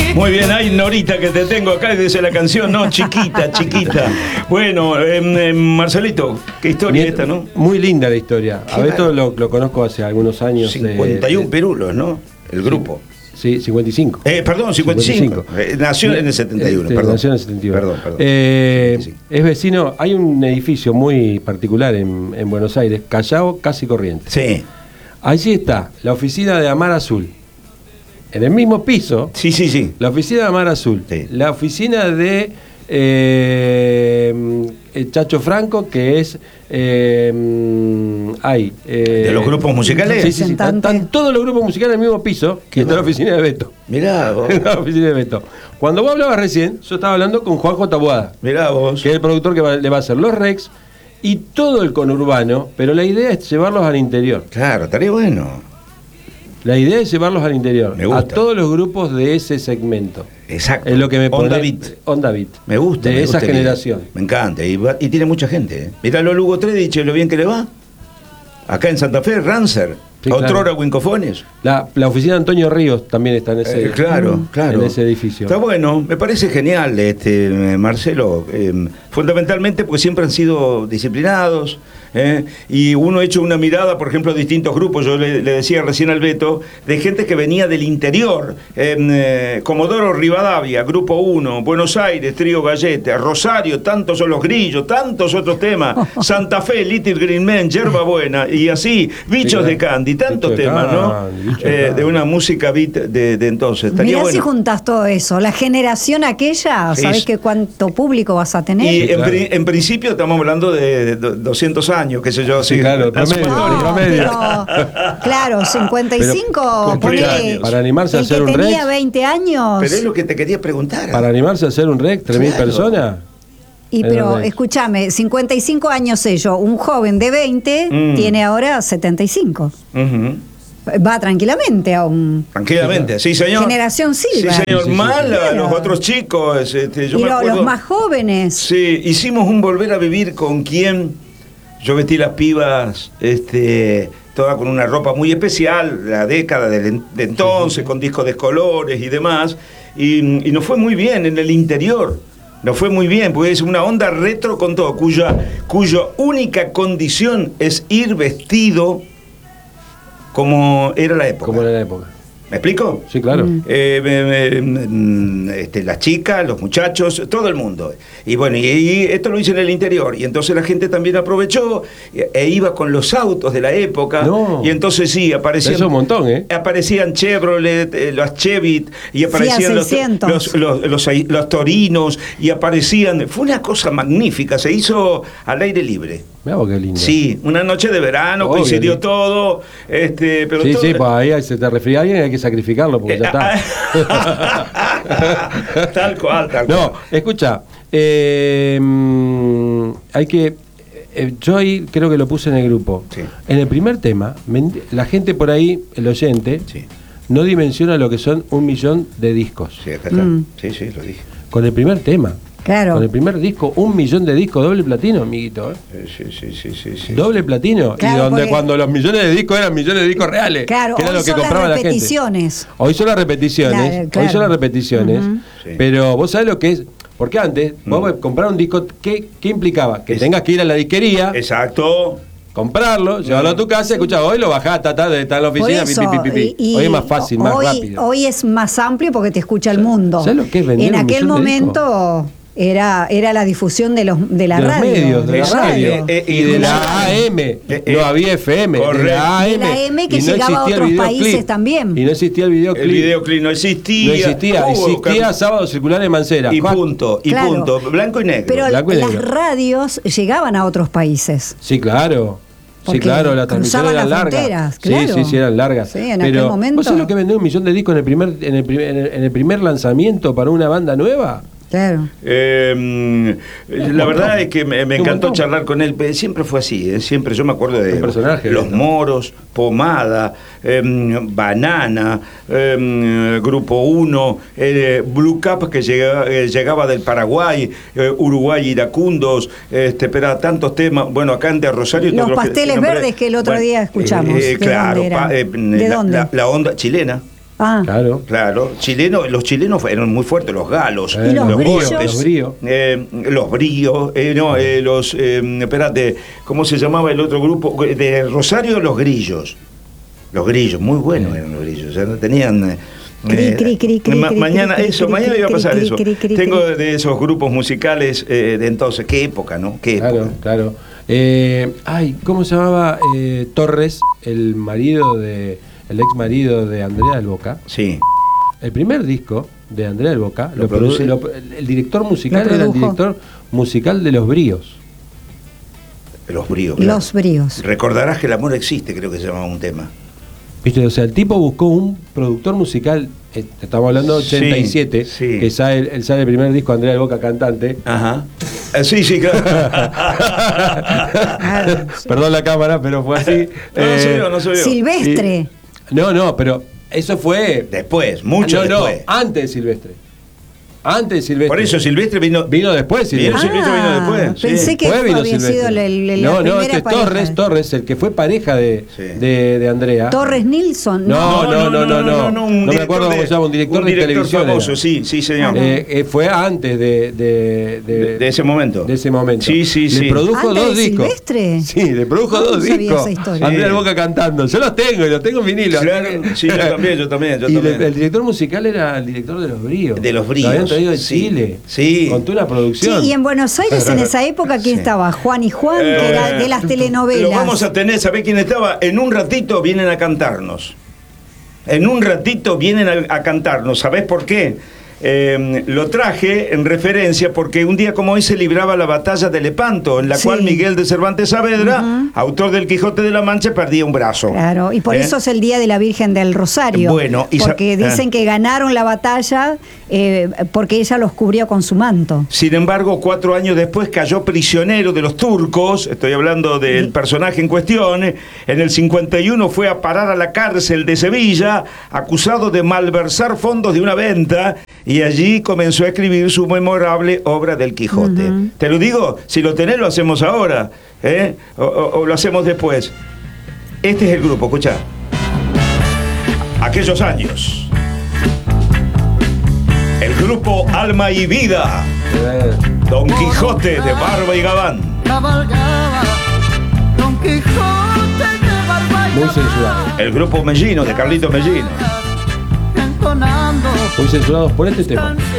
Muy bien, hay Norita que te tengo acá y dice la canción, no, chiquita, chiquita. Bueno, Marcelito, qué historia esta, ¿no? Muy linda la historia. A Beto lo conozco hace algunos años. 51 pirulos, ¿no? El grupo. Sí, 55. Perdón, 55. Nació en el 71, perdón. Nació en el 71. Perdón. Es vecino, hay un edificio muy particular en Buenos Aires, Callao, Casi Corrientes. Sí. Allí está la oficina de Amar Azul. En el mismo piso. Sí. La oficina de Mar Azul. Sí. La oficina de Chacho Franco, que es. De los grupos musicales. Sí. Están todos los grupos musicales en el mismo piso, que está la oficina de Beto. Mirá vos. La oficina de Beto. Cuando vos hablabas recién, yo estaba hablando con Juanjo Taboada. Mirá vos. Que es el productor que le va a hacer los Rex y todo el conurbano, pero la idea es llevarlos al interior. Claro, estaría bueno. La idea es llevarlos al interior, Me gusta. a todos los grupos de ese segmento. Exacto. Es lo que me pone. Onda Beat. Me gusta. De esa generación. Me encanta. Y tiene mucha gente. Miralo a Lugo Tredich, lo bien que le va. Acá en Santa Fe, Rancer. Sí, Otrora claro. Wincofones. La oficina de Antonio Ríos también está en ese, claro. en ese edificio. Está bueno, me parece genial, Marcelo. Fundamentalmente porque siempre han sido disciplinados. Y uno ha hecho una mirada, por ejemplo, a distintos grupos. Yo le decía recién al Beto, de gente que venía del interior. Comodoro Rivadavia, Grupo 1, Buenos Aires, Trío Galleta, Rosario, tantos son los Grillos, tantos otros temas. Santa Fe, Little Green Men, Yerba Buena, y así, Bichos de Candy, tantos temas, ¿no? De una música beat de entonces. Mirá bueno. si juntas todo eso, la generación aquella, ¿sabés que cuánto público vas a tener? Y en principio estamos hablando de 200 años, qué sé yo. Sí, claro, promedio. Pero, claro, 55, ponele, para animarse a hacer un rec. Rex. Tenía 20 años. Pero es lo que te quería preguntar. Para animarse a hacer un Rex, 3.000 personas. Y pero escúchame, 55 años ellos, un joven de 20 tiene ahora 75. Va tranquilamente a un... Tranquilamente, sí señor. Generación Silva. Sí señor, a los otros chicos. Yo y me acuerdo, los más jóvenes. Sí, hicimos un volver a vivir con quien yo vestí las pibas, toda con una ropa muy especial, la década de entonces, con discos de colores y demás, y nos fue muy bien en el interior. Nos fue muy bien, porque es una onda retro con todo, cuya única condición es ir vestido como era la época. Como era la época. ¿Me explico? Sí, claro. Las chicas, los muchachos, todo el mundo. Y bueno, y esto lo hice en el interior. Y entonces la gente también aprovechó e iba con los autos de la época. No. Y entonces sí, aparecían... Eso es un montón, ¿eh? Aparecían Chevrolet, los Chevy, y aparecían los Torinos, y aparecían... Fue una cosa magnífica, se hizo al aire libre. Mirá vos qué lindo. Sí, una noche de verano, coincidió todo. Pero sí, todo... sí, pues ahí se te resfría alguien, hay que sacrificarlo porque ya está. Tal cual. No, escucha, hay que... yo ahí creo que lo puse en el grupo. Sí. En el primer tema, la gente por ahí, el oyente, Sí. no dimensiona lo que son 1 millón de discos. Sí, acá está. Sí, lo dije. Con el primer tema. Claro. Con el primer disco, 1 millón de discos, doble platino, amiguito. Sí. Doble platino. Claro, y donde porque... cuando los millones de discos eran millones de discos reales. Claro, que era lo que compraba la gente. repeticiones. Hoy son las repeticiones. Claro. Hoy son las repeticiones. Sí. Pero vos sabés lo que es. Porque antes, vos comprar un disco, ¿qué implicaba? Que tengas que ir a la disquería. Exacto. Comprarlo, llevarlo a tu casa, escuchá, hoy lo bajás, está en la oficina, y hoy es más fácil, más rápido. Hoy es más amplio porque te escucha el mundo. ¿Sabes lo que es vender en un aquel millón de momento era la difusión de la radio. Medios, de la radio. Y de la AM, no había FM. Correcto. De la AM. De la AM que y no llegaba a existía el otros videoclip. países también. Y no existía el videoclip. El videoclip no existía. No existía. Existía Sábado Circular en Mancera. Y punto, Claro. blanco y negro. Pero Blanco y las negro. radios llegaban a otros países. Sí, claro. Porque Sí, claro, las transmisiones cruzaban eran las largas. fronteras, claro. Sí, eran largas. Sí, en pero, aquel momento. ¿vos sabés lo que vender 1 millón de discos en el primer lanzamiento para una banda nueva? Claro. La verdad es que me encantó charlar con él. Siempre fue así, siempre. Yo me acuerdo de Un personaje, Los ¿no? Moros, Pomada, Banana, Grupo 1, Blue Cap que llegaba del Paraguay, Uruguay Iracundos, pero tantos temas. Bueno, acá en de Rosario. Los Pasteles Verdes que el otro día escuchamos. ¿De claro, dónde era? ¿De dónde? La onda chilena. Ah. Claro. Claro, los chilenos eran muy fuertes, los galos, ¿Y los bríos? los bríos, espérate, ¿cómo se llamaba el otro grupo? De Rosario, los grillos. Los grillos, muy buenos eran los grillos, o sea, no tenían... mañana iba a pasar eso. Tengo de esos grupos musicales de entonces, qué época, ¿no? Qué época. Claro. ¿Cómo se llamaba Torres, el ex marido de Andrea del Boca? Sí. El primer disco de Andrea del Boca, el director musical era el director musical de Los Bríos. Los Bríos. Claro. Los Bríos. Recordarás que el amor existe, creo que se llamaba un tema. ¿Viste? O sea, el tipo buscó un productor musical, estamos hablando de 87, sí. que sale el primer disco de Andrea del Boca cantante. Ajá. Sí, claro. Perdón la cámara, pero fue así. No se vio. Silvestre. No, pero eso fue... Después, mucho después. No, antes de Silvestre. Por eso Silvestre vino después. Silvestre vino después. Pensé que había sido la primera pareja. Torres, el que fue pareja de Andrea. Torres Nilsson. No me acuerdo cómo se llama, un director de televisión. Famoso, sí, señor. Fue antes de ese momento. Sí. Le produjo dos discos. ¿Silvestre? Sí, le produjo dos discos. Andrea del Boca cantando. Yo los tengo en vinilo. Claro, sí, yo también. Y el director musical era el director de Los Bríos. De Los Bríos. Traído de Chile, con toda una producción. Sí, y en Buenos Aires en esa época, ¿quién estaba? Juan y Juan, que era de las telenovelas. Lo vamos a tener, ¿sabés quién estaba? En un ratito vienen a cantarnos. ¿Sabés por qué? Lo traje en referencia porque un día como hoy se libraba la batalla de Lepanto, en la cual Miguel de Cervantes Saavedra, autor del Quijote de la Mancha, perdía un brazo. Claro, y por eso es el Día de la Virgen del Rosario. Bueno, porque dicen que ganaron la batalla porque ella los cubrió con su manto. Sin embargo, 4 años después cayó prisionero de los turcos, estoy hablando del personaje en cuestión. En el 51 fue a parar a la cárcel de Sevilla, acusado de malversar fondos de una venta, y allí comenzó a escribir su memorable obra del Quijote. Te lo digo, si lo tenés lo hacemos ahora, o lo hacemos después. Este es el grupo, escuchá. Aquellos años. El grupo Alma y Vida. Don Quijote de Barba y Gabán. Muy censurado. El grupo Mellino de Carlito Mellino. Muy censurados por este tema.